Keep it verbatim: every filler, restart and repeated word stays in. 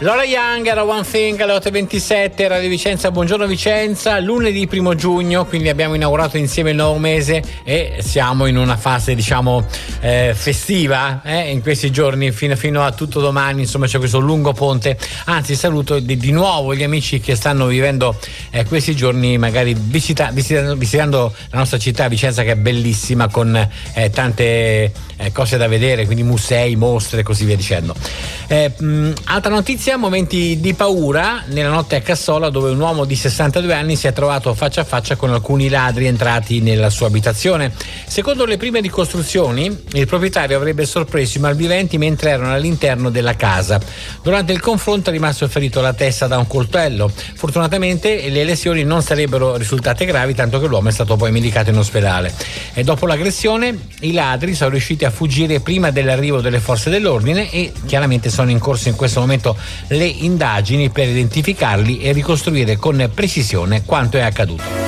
Lola Young era One Thing alle otto e ventisette, Radio Vicenza, buongiorno Vicenza, lunedì primo giugno, quindi abbiamo inaugurato insieme il nuovo mese e siamo in una fase diciamo eh, festiva eh, in questi giorni fino, fino a tutto domani, insomma c'è questo lungo ponte, anzi saluto di, di nuovo gli amici che stanno vivendo eh, questi giorni magari visita, visitando, visitando la nostra città Vicenza, che è bellissima, con eh, tante eh, cose da vedere, quindi musei, mostre e così via dicendo. Eh, mh, altra notizia, momenti di paura nella notte a Cassola, dove un uomo di sessantadue anni si è trovato faccia a faccia con alcuni ladri entrati nella sua abitazione. Secondo le prime ricostruzioni, il proprietario avrebbe sorpreso i malviventi mentre erano all'interno della casa. Durante il confronto è rimasto ferito alla testa da un coltello. Fortunatamente le lesioni non sarebbero risultate gravi, tanto che l'uomo è stato poi medicato in ospedale. E dopo l'aggressione i ladri sono riusciti a fuggire prima dell'arrivo delle forze dell'ordine e chiaramente sono in corso in questo momento le indagini per identificarli e ricostruire con precisione quanto è accaduto.